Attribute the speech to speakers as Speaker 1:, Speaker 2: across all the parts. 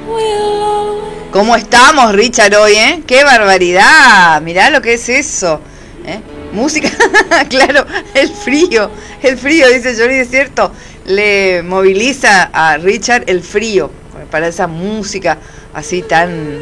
Speaker 1: ¿Cómo estamos, Richard, hoy, ¡Qué barbaridad! Mirá lo que es eso, Música, claro, el frío, dice Johnny, es cierto, le moviliza a Richard el frío para esa música así tan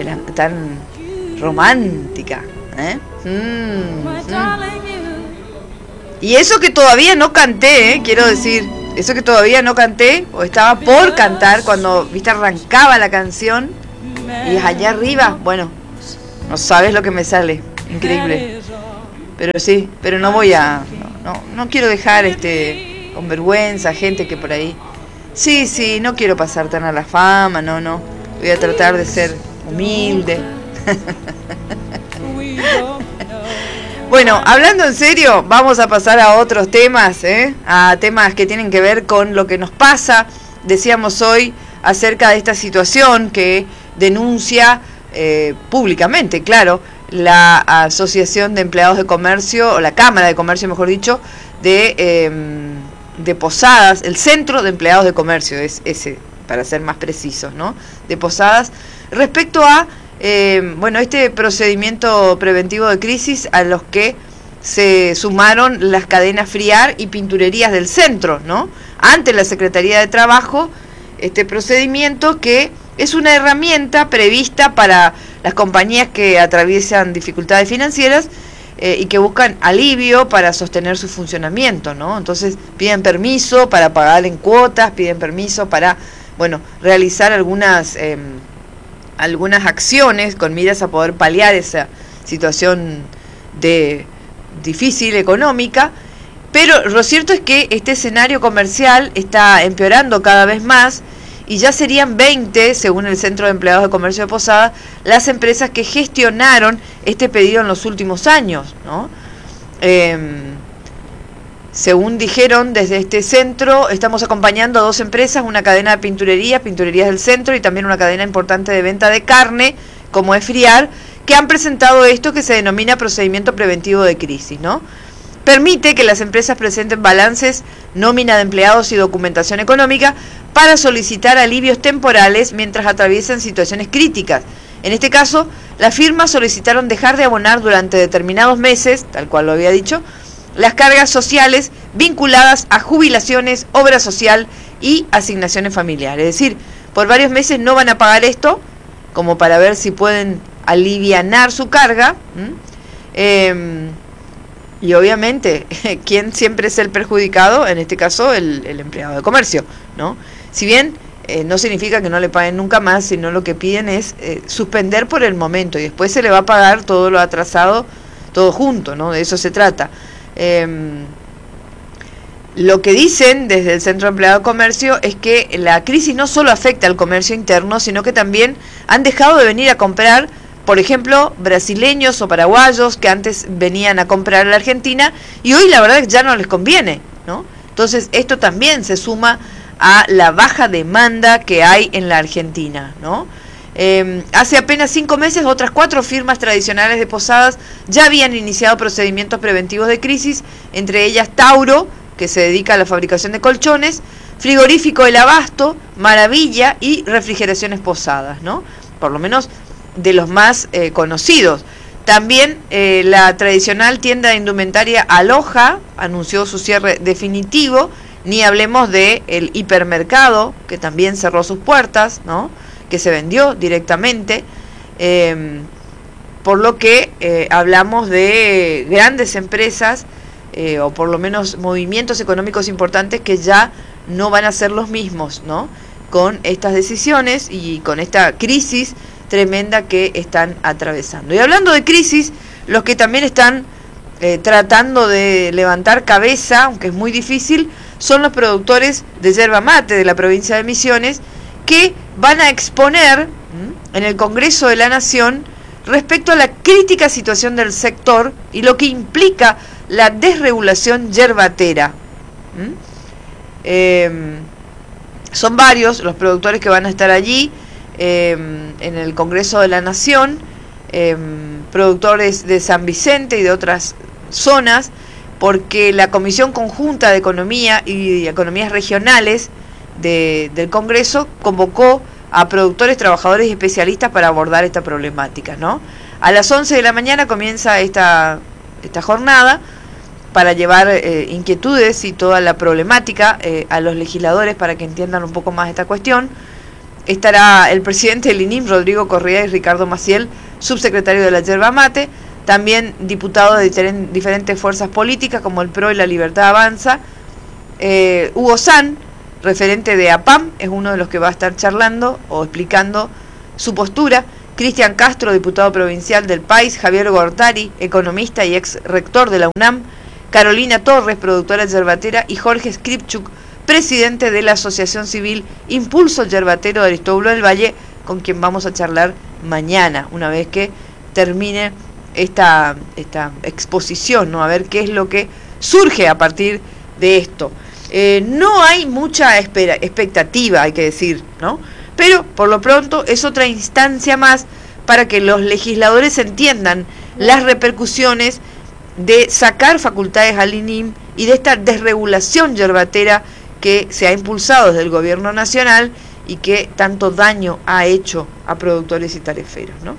Speaker 1: romántica, Y eso que todavía no canté, quiero decir, eso que todavía no canté, o estaba por cantar cuando, viste, arrancaba la canción, y allá arriba, bueno, no sabes lo que me sale, increíble. Pero sí, pero no voy a, no quiero dejar con vergüenza gente que por ahí, sí, no quiero pasar tan a la fama, no, voy a tratar de ser humilde. Bueno, hablando en serio, vamos a pasar a otros temas, a temas que tienen que ver con lo que nos pasa. Decíamos hoy acerca de esta situación que denuncia públicamente, claro, la Asociación de Empleados de Comercio, o la Cámara de Comercio, mejor dicho, de Posadas, el Centro de Empleados de Comercio, es ese, para ser más precisos, ¿no? De Posadas, respecto a este procedimiento preventivo de crisis a los que se sumaron las cadenas Friar y pinturerías del centro, ¿no? Ante la Secretaría de Trabajo, este procedimiento que es una herramienta prevista para las compañías que atraviesan dificultades financieras y que buscan alivio para sostener su funcionamiento, ¿no? Entonces piden permiso para pagar en cuotas, piden permiso para, realizar algunas acciones con miras a poder paliar esa situación difícil económica. Pero lo cierto es que este escenario comercial está empeorando cada vez más y ya serían 20, según el Centro de Empleados de Comercio de Posadas, las empresas que gestionaron este pedido en los últimos años, ¿no? Según dijeron desde este centro, estamos acompañando a 2 empresas, una cadena de pinturerías del centro, y también una cadena importante de venta de carne, como es Friar, que han presentado esto que se denomina procedimiento preventivo de crisis, ¿no? Permite que las empresas presenten balances, nómina de empleados y documentación económica para solicitar alivios temporales mientras atraviesan situaciones críticas. En este caso, las firmas solicitaron dejar de abonar durante determinados meses, tal cual lo había dicho, las cargas sociales vinculadas a jubilaciones, obra social y asignaciones familiares. Es decir, por varios meses no van a pagar esto, como para ver si pueden alivianar su carga. Y obviamente, ¿quién siempre es el perjudicado? En este caso, el empleado de comercio, ¿no? Si bien no significa que no le paguen nunca más, sino lo que piden es suspender por el momento y después se le va a pagar todo lo atrasado, todo junto, ¿no? De eso se trata. Lo que dicen desde el Centro de Empleados de Comercio es que la crisis no solo afecta al comercio interno, sino que también han dejado de venir a comprar, por ejemplo, brasileños o paraguayos que antes venían a comprar a la Argentina y hoy la verdad es que ya no les conviene, ¿no? Entonces esto también se suma a la baja demanda que hay en la Argentina, ¿no? Hace apenas 5 meses otras 4 firmas tradicionales de Posadas ya habían iniciado procedimientos preventivos de crisis, entre ellas Tauro, que se dedica a la fabricación de colchones, Frigorífico El Abasto, Maravilla y Refrigeraciones Posadas, ¿no? Por lo menos de los más conocidos. También la tradicional tienda de indumentaria Aloha anunció su cierre definitivo, ni hablemos de el hipermercado, que también cerró sus puertas, ¿no? Que se vendió directamente, por lo que hablamos de grandes empresas, o por lo menos movimientos económicos importantes que ya no van a ser los mismos, ¿no? Con estas decisiones y con esta crisis tremenda que están atravesando. Y hablando de crisis, los que también están tratando de levantar cabeza, aunque es muy difícil, son los productores de yerba mate de la provincia de Misiones, que van a exponer en el Congreso de la Nación respecto a la crítica situación del sector y lo que implica la desregulación yerbatera. Son varios los productores que van a estar allí en el Congreso de la Nación, productores de San Vicente y de otras zonas, porque la Comisión Conjunta de Economía y Economías Regionales del Congreso convocó a productores, trabajadores y especialistas para abordar esta problemática, ¿no? A las 11 de la mañana comienza esta jornada para llevar inquietudes y toda la problemática a los legisladores para que entiendan un poco más esta cuestión. Estará el presidente del INIM, Rodrigo Correa, y Ricardo Maciel, subsecretario de la Yerba Mate, también diputados de diferentes fuerzas políticas como el PRO y la Libertad Avanza. Hugo San, referente de APAM, es uno de los que va a estar charlando o explicando su postura. Cristian Castro, diputado provincial del País. Javier Gortari, economista y ex rector de la UNAM. Carolina Torres, productora yerbatera, y Jorge Skripchuk, presidente de la Asociación Civil Impulso Yerbatero de Aristóbulo del Valle, con quien vamos a charlar mañana, una vez que termine esta exposición, ¿no? A ver qué es lo que surge a partir de esto. No hay mucha expectativa, hay que decir, ¿no? Pero por lo pronto es otra instancia más para que los legisladores entiendan las repercusiones de sacar facultades al INIM y de esta desregulación yerbatera que se ha impulsado desde el gobierno nacional y que tanto daño ha hecho a productores y tareferos, ¿no?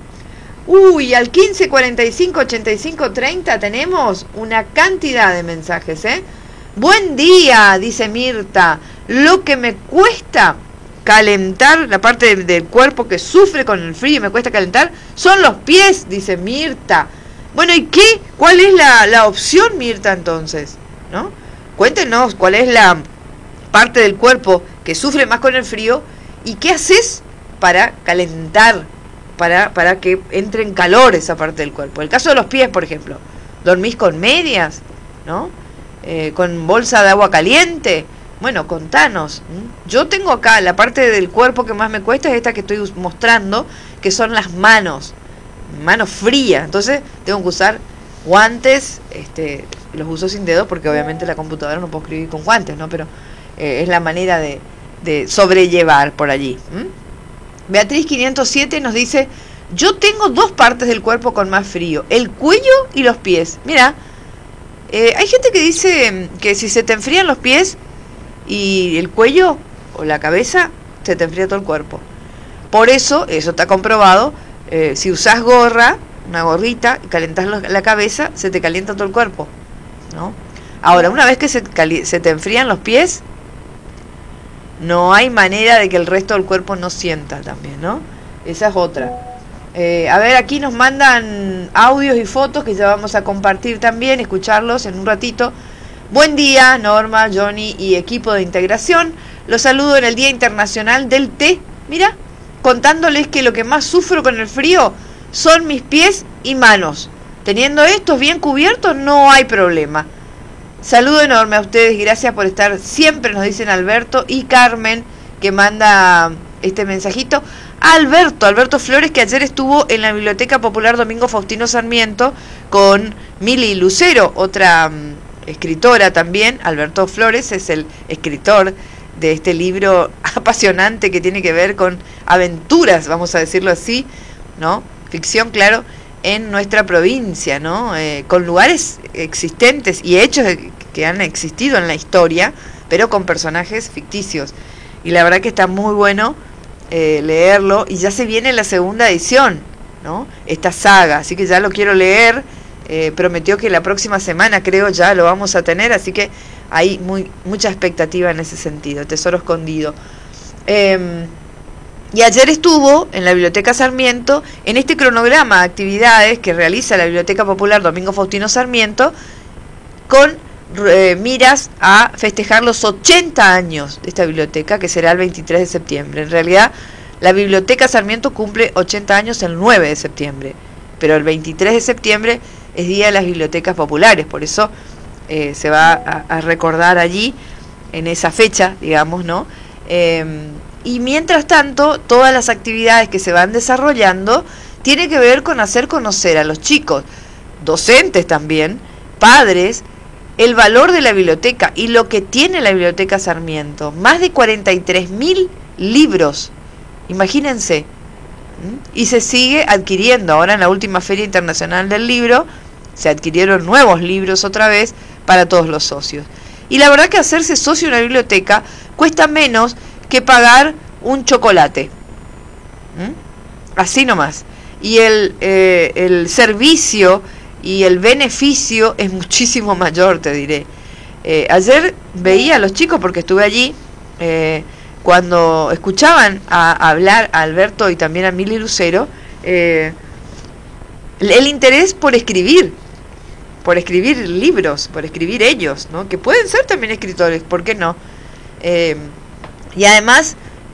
Speaker 1: Al 15 45 85 30 tenemos una cantidad de mensajes, ¿eh? Buen día, dice Mirta. Lo que me cuesta calentar, la parte del cuerpo que sufre con el frío y me cuesta calentar, son los pies, dice Mirta. Bueno, ¿y qué? ¿Cuál es la opción, Mirta, entonces? ¿No? Cuéntenos cuál es la parte del cuerpo que sufre más con el frío y qué haces para calentar, para que entre en calor esa parte del cuerpo. El caso de los pies, por ejemplo, dormís con medias, ¿no? Con bolsa de agua caliente. Bueno, contanos. Yo tengo acá la parte del cuerpo que más me cuesta, es esta que estoy mostrando, que son las manos frías. Entonces tengo que usar guantes, los uso sin dedos porque obviamente la computadora no puedo escribir con guantes, ¿no? Pero es la manera de sobrellevar por allí. Beatriz 507 nos dice: yo tengo dos partes del cuerpo con más frío, el cuello y los pies. Mira, hay gente que dice que si se te enfrían los pies y el cuello o la cabeza, se te enfría todo el cuerpo. Por eso está comprobado, si usás gorra, una gorrita, y calentás la cabeza, se te calienta todo el cuerpo, ¿no? Ahora, una vez que se te enfrían los pies, no hay manera de que el resto del cuerpo no sienta también, ¿no? Esa es otra. A ver, aquí nos mandan audios y fotos que ya vamos a compartir también, escucharlos en un ratito. Buen día, Norma, Johnny y equipo de integración. Los saludo en el Día Internacional del Té. Mira, contándoles que lo que más sufro con el frío son mis pies y manos. Teniendo estos bien cubiertos no hay problema. Saludo enorme a ustedes, gracias por estar siempre, nos dicen Alberto y Carmen, que manda este mensajito. Alberto Flores, que ayer estuvo en la Biblioteca Popular Domingo Faustino Sarmiento con Mili Lucero, otra escritora también. Alberto Flores es el escritor de este libro apasionante que tiene que ver con aventuras, vamos a decirlo así, ¿no? Ficción, claro, en nuestra provincia, ¿no? Con lugares existentes y hechos que han existido en la historia, pero con personajes ficticios. Y la verdad que está muy bueno leerlo, y ya se viene la segunda edición, ¿no? Esta saga, así que ya lo quiero leer. Prometió que la próxima semana, creo, ya lo vamos a tener, así que hay mucha expectativa en ese sentido. Tesoro escondido. Y ayer estuvo en la Biblioteca Sarmiento, en este cronograma de actividades que realiza la Biblioteca Popular Domingo Faustino Sarmiento, con miras a festejar los 80 años de esta biblioteca, que será el 23 de septiembre. En realidad, la Biblioteca Sarmiento cumple 80 años el 9 de septiembre, pero el 23 de septiembre es Día de las Bibliotecas Populares, por eso se va a recordar allí, en esa fecha, digamos, ¿no? Y mientras tanto, todas las actividades que se van desarrollando tienen que ver con hacer conocer a los chicos, docentes también, padres, el valor de la biblioteca y lo que tiene la Biblioteca Sarmiento. Más de 43.000 libros, imagínense. Y se sigue adquiriendo. Ahora en la última Feria Internacional del Libro se adquirieron nuevos libros otra vez para todos los socios. Y la verdad que hacerse socio de una biblioteca cuesta menos que pagar un chocolate, Así nomás. Y el servicio y el beneficio es muchísimo mayor, te diré. Ayer veía a los chicos, porque estuve allí, cuando escuchaban a hablar a Alberto y también a Mili Lucero, el interés por escribir libros, por escribir ellos, ¿no? Que pueden ser también escritores, ¿por qué no? Y además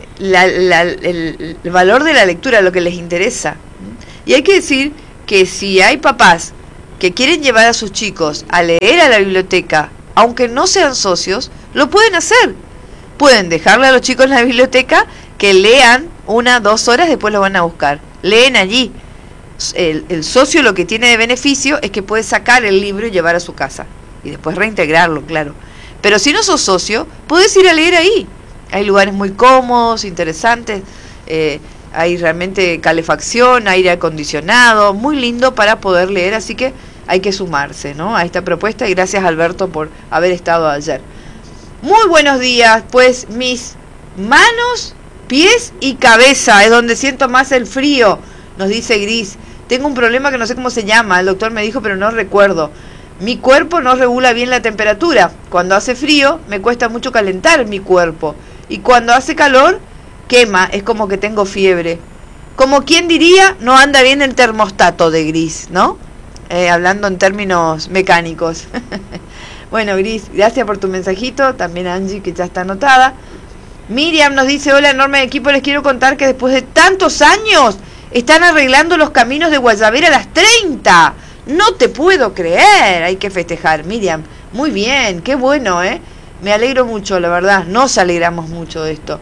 Speaker 1: el valor de la lectura, lo que les interesa. Y hay que decir que si hay papás que quieren llevar a sus chicos a leer a la biblioteca, aunque no sean socios, lo pueden hacer. Pueden dejarle a los chicos en la biblioteca que lean 1 o 2 horas, después lo van a buscar. Leen allí. El socio lo que tiene de beneficio es que puede sacar el libro y llevar a su casa. Y después reintegrarlo, claro. Pero si no sos socio, puedes ir a leer ahí. Hay lugares muy cómodos, interesantes. Hay realmente calefacción, aire acondicionado, muy lindo para poder leer, así que hay que sumarse, ¿no?, a esta propuesta, y gracias, Alberto, por haber estado ayer. Muy buenos días, pues mis manos, pies y cabeza es donde siento más el frío, nos dice Gris. Tengo un problema que no sé cómo se llama, el doctor me dijo, pero no recuerdo. Mi cuerpo no regula bien la temperatura. Cuando hace frío, me cuesta mucho calentar mi cuerpo. Y cuando hace calor, quema, es como que tengo fiebre. Como quien diría, no anda bien el termostato de Gris, ¿no? Hablando en términos mecánicos. Bueno, Gris, gracias por tu mensajito. También a Angie, que ya está anotada. Miriam nos dice, hola, enorme equipo, les quiero contar que después de tantos años están arreglando los caminos de Guayabera a las 30. No te puedo creer, hay que festejar. Miriam, muy bien, qué bueno, me alegro mucho, la verdad, nos alegramos mucho de esto.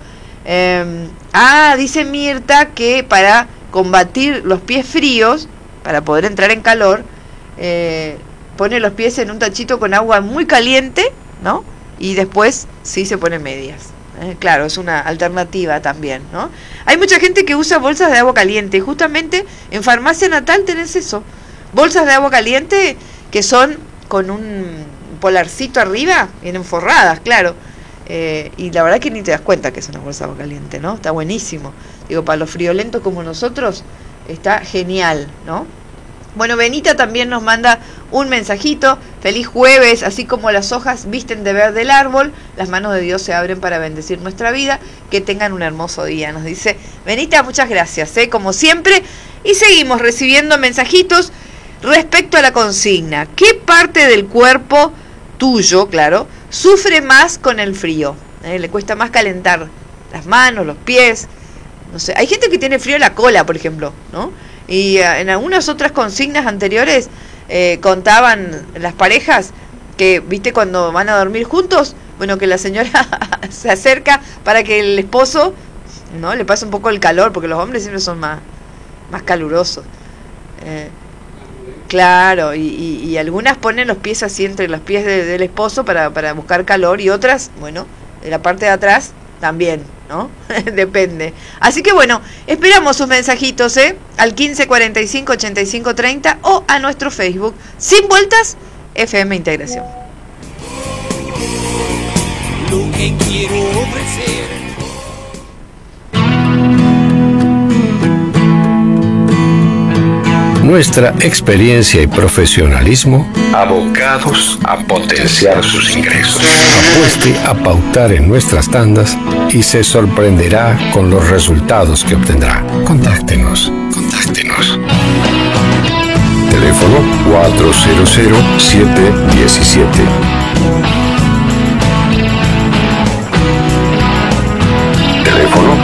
Speaker 1: Dice Mirta que para combatir los pies fríos, para poder entrar en calor, pone los pies en un tachito con agua muy caliente, ¿no? Y después sí se pone medias. Claro, es una alternativa también, ¿no? Hay mucha gente que usa bolsas de agua caliente, y justamente en Farmacia Natal tenés eso, bolsas de agua caliente que son con un polarcito arriba, vienen forradas, claro, y la verdad que ni te das cuenta que es una bolsa de agua caliente, ¿no? Está buenísimo. Digo, para los friolentos como nosotros, está genial, ¿no? Bueno, Benita también nos manda un mensajito. Feliz jueves, así como las hojas visten de verde el árbol, las manos de Dios se abren para bendecir nuestra vida. Que tengan un hermoso día, nos dice Benita, muchas gracias, como siempre. Y seguimos recibiendo mensajitos respecto a la consigna. ¿Qué parte del cuerpo tuyo, claro, sufre más con el frío? Le cuesta más calentar las manos, los pies, no sé. Hay gente que tiene frío en la cola, por ejemplo, ¿no? Y en algunas otras consignas anteriores contaban las parejas que, viste, cuando van a dormir juntos, bueno, que la señora se acerca para que el esposo, ¿no?, le pase un poco el calor, porque los hombres siempre son más calurosos. Claro, y algunas ponen los pies así entre los pies del esposo para buscar calor, y otras, bueno, de la parte de atrás también, ¿no? Depende. Así que bueno, esperamos sus mensajitos, al 1545 85 30 o a nuestro Facebook Sin Vueltas FM Integración.
Speaker 2: Lo que quiero ofrecer.
Speaker 3: Nuestra experiencia y profesionalismo abocados a potenciar sus ingresos. Apueste a pautar en nuestras tandas y se sorprenderá con los resultados que obtendrá. Contáctenos. Teléfono 400-717. Teléfono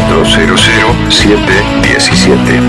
Speaker 3: 400-717.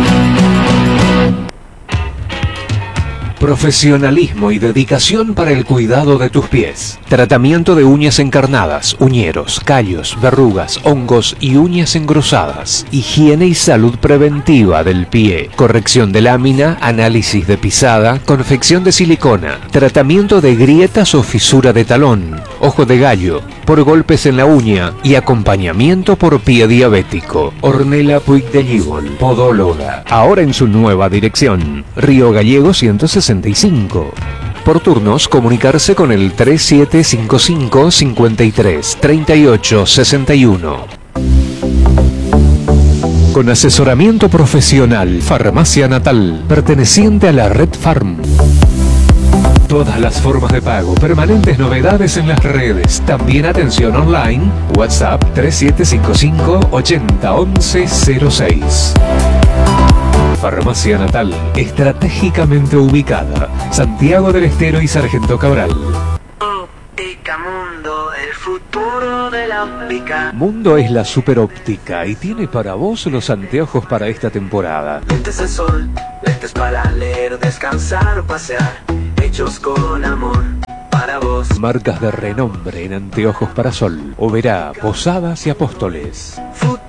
Speaker 4: Profesionalismo y dedicación para el cuidado de tus pies. Tratamiento de uñas encarnadas, uñeros, callos, verrugas, hongos y uñas engrosadas. Higiene y salud preventiva del pie. Corrección de lámina, análisis de pisada, confección de silicona. Tratamiento de grietas o fisura de talón, ojo de gallo, por golpes en la uña y acompañamiento por pie diabético. Ornella Puig de Gibol, podóloga. Ahora en su nueva dirección. Río Gallego 165. Por turnos, comunicarse con el 3755 53 38 61. Con asesoramiento profesional, Farmacia Natal, perteneciente a la Red Farm. Todas las formas de pago, permanentes novedades en las redes, también atención online, WhatsApp 3755 80 11 06. Farmacia Natal, estratégicamente ubicada, Santiago del Estero y Sargento Cabral.
Speaker 5: Óptica Mundo, el futuro de la óptica.
Speaker 4: Mundo es la superóptica y tiene para vos los anteojos para esta temporada.
Speaker 5: Lentes de sol, lentes para leer, descansar o pasear, hechos con amor para vos.
Speaker 4: Marcas de renombre en anteojos para sol, Oberá, Posadas y Apóstoles.
Speaker 5: Futuro